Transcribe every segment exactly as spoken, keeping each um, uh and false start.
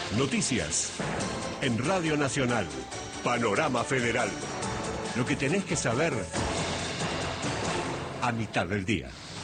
Noticias. En Radio Nacional. Panorama Federal. Lo que tenés que saber a mitad del día.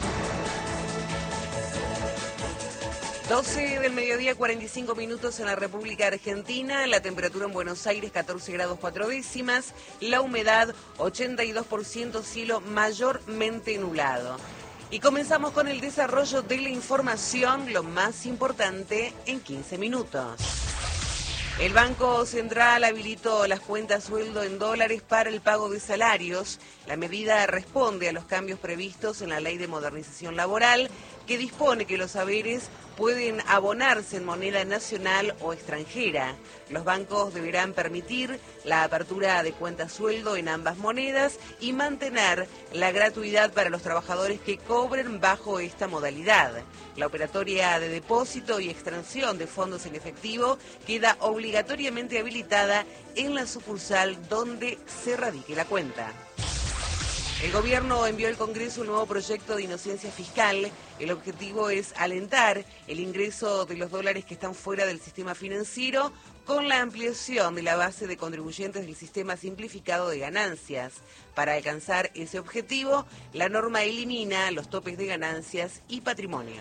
doce del mediodía, cuarenta y cinco minutos en la República Argentina. La temperatura en Buenos Aires, catorce grados cuatro décimas. La humedad, ochenta y dos por ciento, cielo mayormente nublado. Y comenzamos con el desarrollo de la información, lo más importante en quince minutos. El Banco Central habilitó las cuentas sueldo en dólares para el pago de salarios. La medida responde a los cambios previstos en la Ley de Modernización Laboral, que dispone que los saberes pueden abonarse en moneda nacional o extranjera. Los bancos deberán permitir la apertura de cuentas sueldo en ambas monedas y mantener la gratuidad para los trabajadores que cobren bajo esta modalidad. La operatoria de depósito y extracción de fondos en efectivo queda obligatoriamente habilitada en la sucursal donde se radique la cuenta. El gobierno envió al Congreso un nuevo proyecto de inocencia fiscal. El objetivo es alentar el ingreso de los dólares que están fuera del sistema financiero con la ampliación de la base de contribuyentes del sistema simplificado de ganancias. Para alcanzar ese objetivo, la norma elimina los topes de ganancias y patrimonio.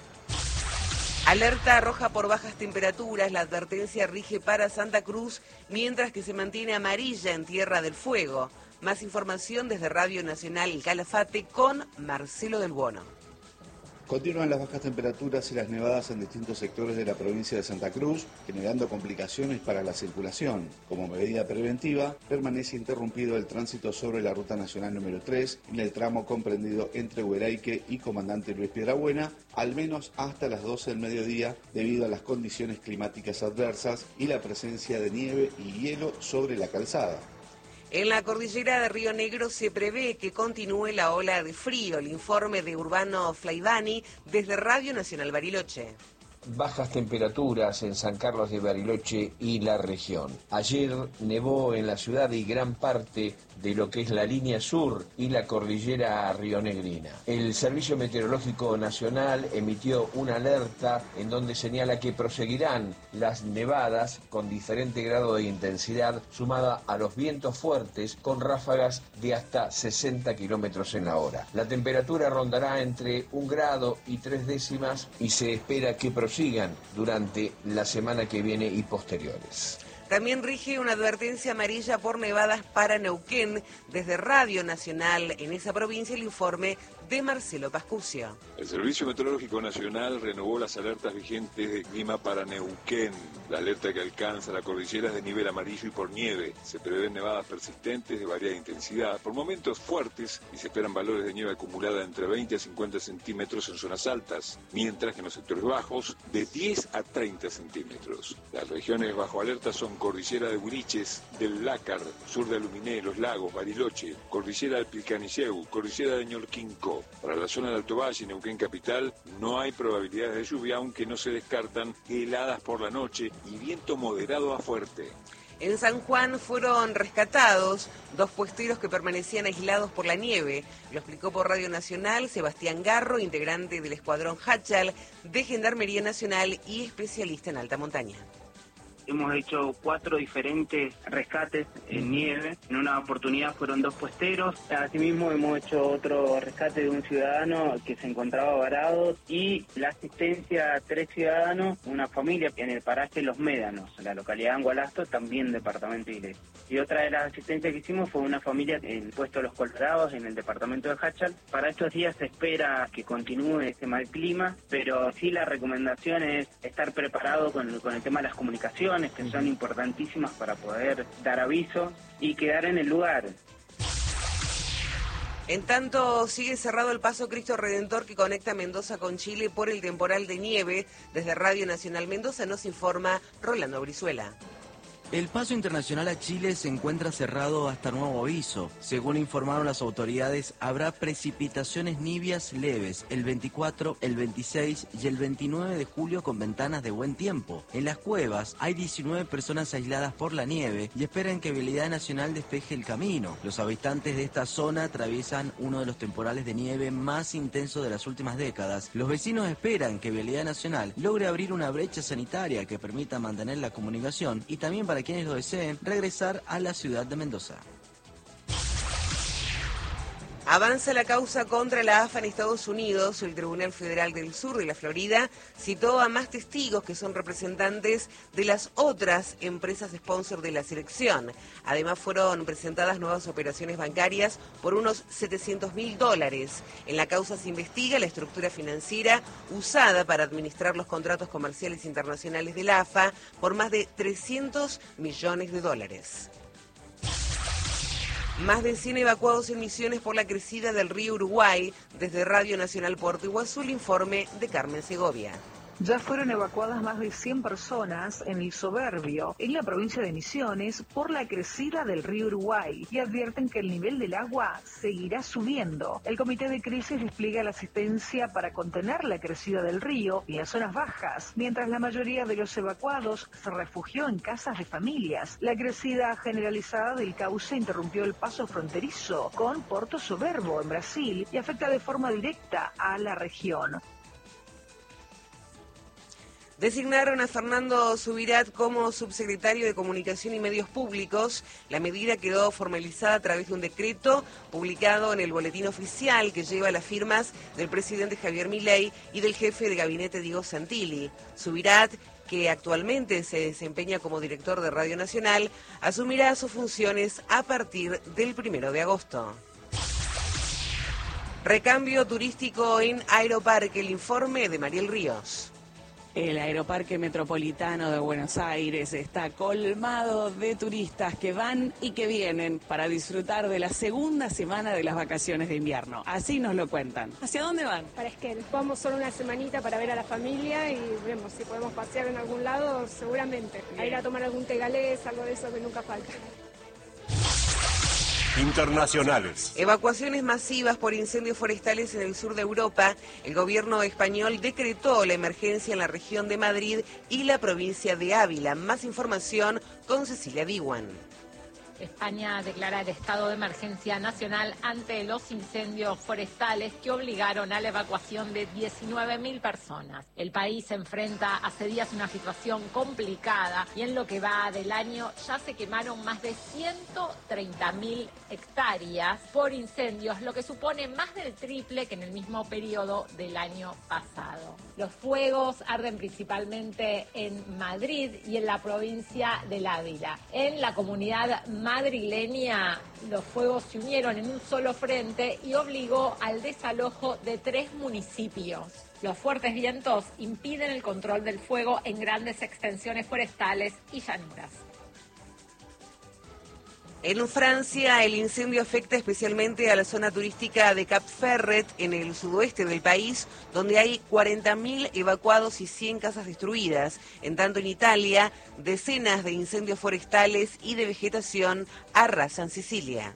Alerta roja por bajas temperaturas. La advertencia rige para Santa Cruz, mientras que se mantiene amarilla en Tierra del Fuego. Más información desde Radio Nacional El Calafate con Marcelo del Buono. Continúan las bajas temperaturas y las nevadas en distintos sectores de la provincia de Santa Cruz, generando complicaciones para la circulación. Como medida preventiva, permanece interrumpido el tránsito sobre la Ruta Nacional número tres en el tramo comprendido entre Hueraique y Comandante Luis Piedrabuena, al menos hasta las doce del mediodía, debido a las condiciones climáticas adversas y la presencia de nieve y hielo sobre la calzada. En la cordillera de Río Negro se prevé que continúe la ola de frío. El informe de Urbano Flaivani desde Radio Nacional Bariloche. Bajas temperaturas en San Carlos de Bariloche y la región. Ayer nevó en la ciudad y gran parte de lo que es la línea sur y la cordillera rionegrina. El Servicio Meteorológico Nacional emitió una alerta en donde señala que proseguirán las nevadas con diferente grado de intensidad, sumada a los vientos fuertes con ráfagas de hasta sesenta kilómetros en la hora. La temperatura rondará entre un grado y tres décimas y se espera que prosigan durante la semana que viene y posteriores. También rige una advertencia amarilla por nevadas para Neuquén. Desde Radio Nacional en esa provincia, el informe de Marcelo Pascucio. El Servicio Meteorológico Nacional renovó las alertas vigentes de clima para Neuquén. La alerta que alcanza la cordillera es de nivel amarillo y por nieve. Se prevén nevadas persistentes de variada intensidad, por momentos fuertes, y se esperan valores de nieve acumulada entre veinte a cincuenta centímetros en zonas altas, mientras que en los sectores bajos de diez a treinta centímetros. Las regiones bajo alerta son Cordillera de Huiriches, del Lácar, sur de Aluminé, Los Lagos, Bariloche, Cordillera del Pilcaniceu, Cordillera de Ñorquinco. Para la zona de Alto Valle y Neuquén Capital no hay probabilidades de lluvia, aunque no se descartan heladas por la noche y viento moderado a fuerte. En San Juan fueron rescatados dos puesteros que permanecían aislados por la nieve. Lo explicó por Radio Nacional Sebastián Garro, integrante del Escuadrón Hachal de Gendarmería Nacional y especialista en alta montaña. Hemos hecho cuatro diferentes rescates en nieve. En una oportunidad fueron dos puesteros. Asimismo hemos hecho otro rescate de un ciudadano que se encontraba varado y la asistencia a tres ciudadanos, una familia en el paraje Los Médanos, en la localidad de Angualasto, también departamento de Iglesia. Y otra de las asistencias que hicimos fue una familia en el puesto de Los Colorados, en el departamento de Hachal. Para estos días se espera que continúe ese mal clima, pero sí la recomendación es estar preparado con, con el tema de las comunicaciones, que son importantísimas para poder dar aviso y quedar en el lugar. En tanto, sigue cerrado el paso Cristo Redentor que conecta Mendoza con Chile por el temporal de nieve. Desde Radio Nacional Mendoza nos informa Rolando Brizuela. El paso internacional a Chile se encuentra cerrado hasta nuevo aviso. Según informaron las autoridades, habrá precipitaciones nieblas leves el veinticuatro, el veintiséis y el veintinueve de julio con ventanas de buen tiempo. En las cuevas hay diecinueve personas aisladas por la nieve y esperan que Vialidad Nacional despeje el camino. Los habitantes de esta zona atraviesan uno de los temporales de nieve más intensos de las últimas décadas. Los vecinos esperan que Vialidad Nacional logre abrir una brecha sanitaria que permita mantener la comunicación y también para quienes lo deseen regresar a la ciudad de Mendoza. Avanza la causa contra la A F A en Estados Unidos. El Tribunal Federal del Sur de la Florida citó a más testigos que son representantes de las otras empresas sponsor de la selección. Además, fueron presentadas nuevas operaciones bancarias por unos setecientos mil dólares. En la causa se investiga la estructura financiera usada para administrar los contratos comerciales internacionales de la A F A por más de trescientos millones de dólares. Más de cien evacuados en Misiones por la crecida del río Uruguay. Desde Radio Nacional Puerto Iguazú, el informe de Carmen Segovia. Ya fueron evacuadas más de cien personas en el Soberbio, en la provincia de Misiones, por la crecida del río Uruguay y advierten que el nivel del agua seguirá subiendo. El Comité de Crisis despliega la asistencia para contener la crecida del río en las zonas bajas, mientras la mayoría de los evacuados se refugió en casas de familias. La crecida generalizada del cauce interrumpió el paso fronterizo con Porto Soberbo en Brasil y afecta de forma directa a la región. Designaron a Fernando Subirat como subsecretario de Comunicación y Medios Públicos. La medida quedó formalizada a través de un decreto publicado en el Boletín Oficial que lleva las firmas del presidente Javier Milei y del jefe de gabinete Diego Santilli. Subirat, que actualmente se desempeña como director de Radio Nacional, asumirá sus funciones a partir del primero de agosto. Recambio turístico en Aeroparque, el informe de Mariel Ríos. El Aeroparque Metropolitano de Buenos Aires está colmado de turistas que van y que vienen para disfrutar de la segunda semana de las vacaciones de invierno. Así nos lo cuentan. ¿Hacia dónde van? Para Esquel. Vamos solo una semanita para ver a la familia y vemos si podemos pasear en algún lado, seguramente. A ir a tomar algún tegalés, algo de eso que nunca falta. Internacionales. Evacuaciones masivas por incendios forestales en el sur de Europa. El gobierno español decretó la emergencia en la región de Madrid y la provincia de Ávila. Más información con Cecilia Diwan. España declara el estado de emergencia nacional ante los incendios forestales que obligaron a la evacuación de diecinueve mil personas. El país se enfrenta hace días una situación complicada y en lo que va del año ya se quemaron más de ciento treinta mil hectáreas por incendios, lo que supone más del triple que en el mismo periodo del año pasado. Los fuegos arden principalmente en Madrid y en la provincia del Ávila. En la comunidad madrileña, los fuegos se unieron en un solo frente y obligó al desalojo de tres municipios. Los fuertes vientos impiden el control del fuego en grandes extensiones forestales y llanuras. En Francia, el incendio afecta especialmente a la zona turística de Cap Ferret, en el sudoeste del país, donde hay cuarenta mil evacuados y cien casas destruidas. En tanto, en Italia, decenas de incendios forestales y de vegetación arrasan Sicilia.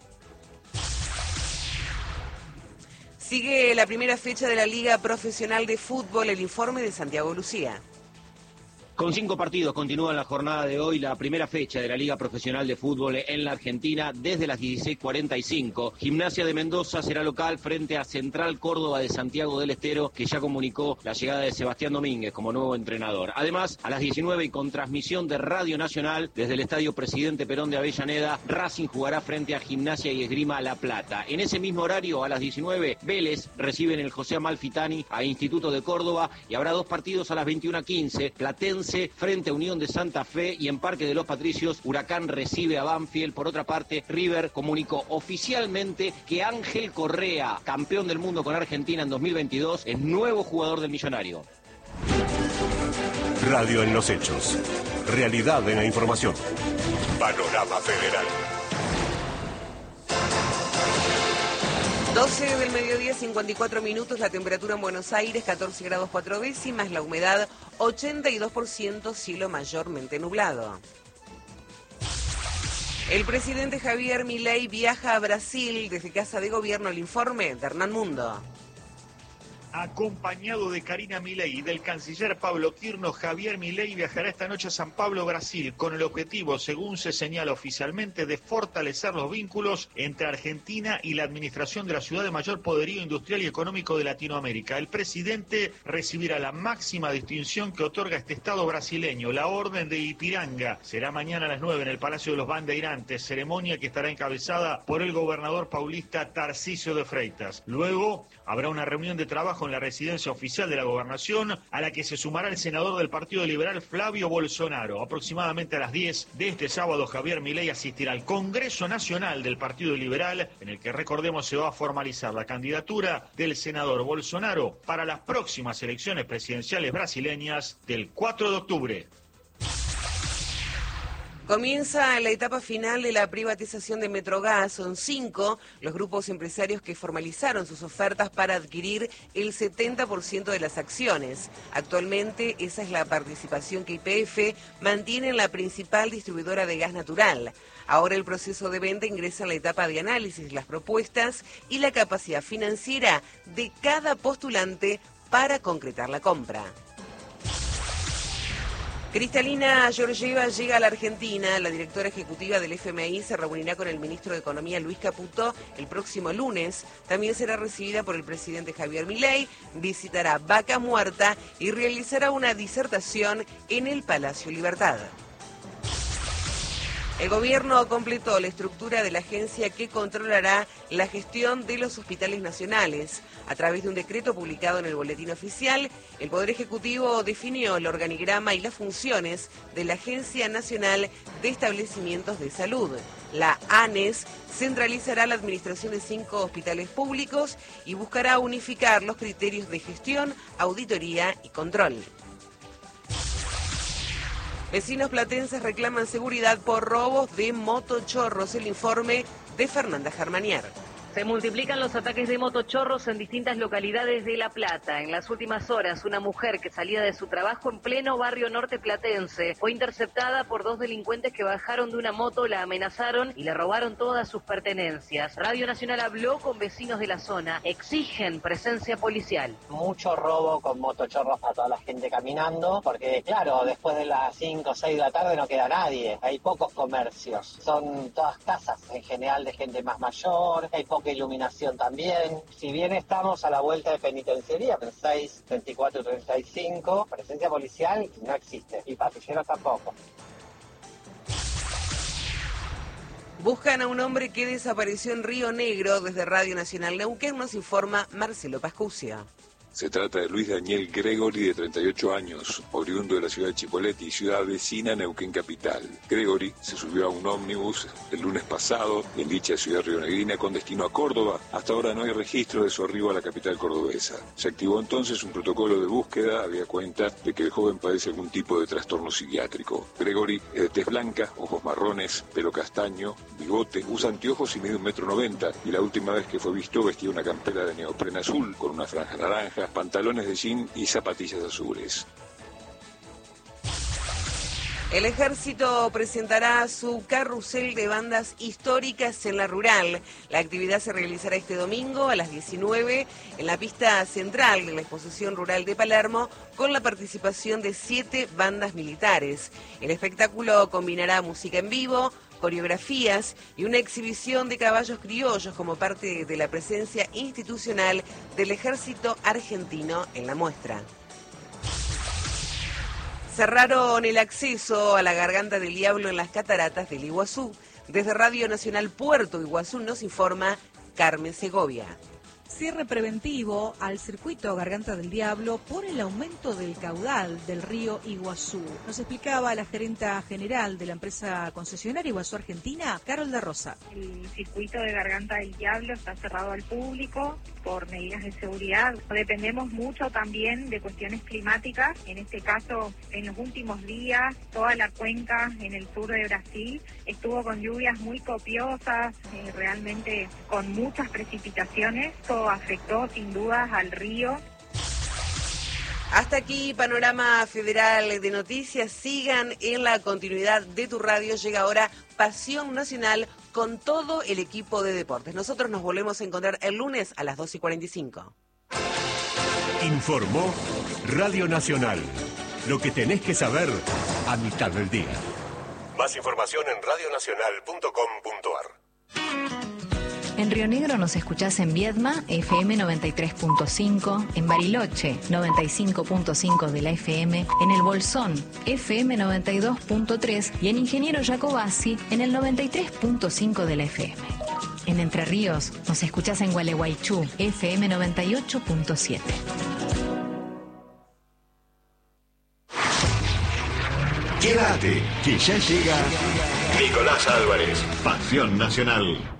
Sigue la primera fecha de la Liga Profesional de Fútbol, el informe de Santiago Lucía. Con cinco partidos continúa en la jornada de hoy la primera fecha de la Liga Profesional de Fútbol en la Argentina desde las dieciséis cuarenta y cinco. Gimnasia de Mendoza será local frente a Central Córdoba de Santiago del Estero, que ya comunicó la llegada de Sebastián Domínguez como nuevo entrenador. Además, a las diecinueve y con transmisión de Radio Nacional desde el Estadio Presidente Perón de Avellaneda, Racing jugará frente a Gimnasia y Esgrima La Plata. En ese mismo horario, a las diecinueve, Vélez recibe en el José Amalfitani a Instituto de Córdoba y habrá dos partidos a las veintiuna quince. Platense frente a Unión de Santa Fe y en Parque de los Patricios, Huracán recibe a Banfield. Por otra parte, River comunicó oficialmente que Ángel Correa, campeón del mundo con Argentina en dos mil veintidós, es nuevo jugador del Millonario. Radio en los hechos. Realidad en la información. Panorama Federal. doce del mediodía, cincuenta y cuatro minutos, la temperatura en Buenos Aires, catorce grados cuatro décimas, la humedad ochenta y dos por ciento, cielo mayormente nublado. El presidente Javier Milei viaja a Brasil. Desde Casa de Gobierno, el informe de Hernán Mundo. Acompañado de Karina Milei y del canciller Pablo Quirno, Javier Milei viajará esta noche a San Pablo, Brasil, con el objetivo, según se señala oficialmente, de fortalecer los vínculos entre Argentina y la administración de la ciudad de mayor poderío industrial y económico de Latinoamérica. El presidente recibirá la máxima distinción que otorga este estado brasileño, la Orden de Ipiranga. Será mañana a las nueve en el Palacio de los Bandeirantes, ceremonia que estará encabezada por el gobernador paulista Tarcísio de Freitas. Luego habrá una reunión de trabajo en la residencia oficial de la gobernación, a la que se sumará el senador del Partido Liberal Flavio Bolsonaro. Aproximadamente a las diez de este sábado, Javier Milei asistirá al Congreso Nacional del Partido Liberal, en el que, recordemos, se va a formalizar la candidatura del senador Bolsonaro para las próximas elecciones presidenciales brasileñas del cuatro de octubre. Comienza la etapa final de la privatización de Metrogas. Son cinco los grupos empresarios que formalizaron sus ofertas para adquirir el setenta por ciento de las acciones. Actualmente esa es la participación que Y P F mantiene en la principal distribuidora de gas natural. Ahora el proceso de venta ingresa en la etapa de análisis de las propuestas y la capacidad financiera de cada postulante para concretar la compra. Cristalina Georgieva llega a la Argentina. La directora ejecutiva del F M I se reunirá con el ministro de Economía, Luis Caputo, el próximo lunes. También será recibida por el presidente Javier Milei, visitará Vaca Muerta y realizará una disertación en el Palacio Libertad. El gobierno completó la estructura de la agencia que controlará la gestión de los hospitales nacionales. A través de un decreto publicado en el Boletín Oficial, el Poder Ejecutivo definió el organigrama y las funciones de la Agencia Nacional de Establecimientos de Salud. La ANES centralizará la administración de cinco hospitales públicos y buscará unificar los criterios de gestión, auditoría y control. Vecinos platenses reclaman seguridad por robos de motochorros. El informe de Fernanda Germanier. Se multiplican los ataques de motochorros en distintas localidades de La Plata. En las últimas horas, una mujer que salía de su trabajo en pleno barrio norte platense fue interceptada por dos delincuentes que bajaron de una moto, la amenazaron y le robaron todas sus pertenencias. Radio Nacional habló con vecinos de la zona. Exigen presencia policial. Mucho robo con motochorros para toda la gente caminando, porque claro, después de las cinco o seis de la tarde no queda nadie. Hay pocos comercios. Son todas casas en general de gente más mayor. Hay pocos iluminación también. Si bien estamos a la vuelta de penitenciaría, en seis, veinticuatro, treinta y cinco, presencia policial no existe y patrulleros tampoco. Buscan a un hombre que desapareció en Río Negro. Desde Radio Nacional Neuquén nos informa Marcelo Pascucia. Se trata de Luis Daniel Gregory, de treinta y ocho años, oriundo de la ciudad de Chipoleti, ciudad vecina Neuquén capital. Gregory se subió a un ómnibus el lunes pasado en dicha ciudad rionegrina con destino a Córdoba. Hasta ahora no hay registro de su arribo a la capital cordobesa. Se activó entonces un protocolo de búsqueda, había cuenta de que el joven padece algún tipo de trastorno psiquiátrico. Gregory es de tez blanca, ojos marrones, pelo castaño, bigote, usa anteojos y mide un metro noventa, y la última vez que fue visto vestía una campera de neopreno azul con una franja naranja, pantalones de jean y zapatillas azules. El Ejército presentará su carrusel de bandas históricas en la rural. La actividad se realizará este domingo a las diecinueve en la pista central de la exposición rural de Palermo, con la participación de siete bandas militares. El espectáculo combinará música en vivo, coreografías y una exhibición de caballos criollos como parte de la presencia institucional del Ejército Argentino en la muestra. Cerraron el acceso a la Garganta del Diablo en las cataratas del Iguazú. Desde Radio Nacional Puerto Iguazú nos informa Carmen Segovia. Cierre preventivo al circuito Garganta del Diablo por el aumento del caudal del río Iguazú. Nos explicaba la gerenta general de la empresa concesionaria Iguazú Argentina, Carol de Rosa. El circuito de Garganta del Diablo está cerrado al público por medidas de seguridad. Dependemos mucho también de cuestiones climáticas. En este caso, en los últimos días, toda la cuenca en el sur de Brasil estuvo con lluvias muy copiosas, eh, realmente con muchas precipitaciones. Afectó sin dudas al río. Hasta aquí, Panorama Federal de Noticias. Sigan en la continuidad de tu radio. Llega ahora Pasión Nacional con todo el equipo de deportes. Nosotros nos volvemos a encontrar el lunes a las dos y cuarenta y cinco. Informó Radio Nacional. Lo que tenés que saber a mitad del día. Más información en radio nacional punto com punto a r. En Río Negro nos escuchás en Viedma, F M noventa y tres punto cinco, en Bariloche, noventa y cinco punto cinco de la F M, en El Bolsón, F M noventa y dos punto tres y en Ingeniero Jacobasi, en el noventa y tres punto cinco de la F M. En Entre Ríos nos escuchás en Gualeguaychú, F M noventa y ocho punto siete. Quédate, que ya llega Nicolás Álvarez, Pasión Nacional.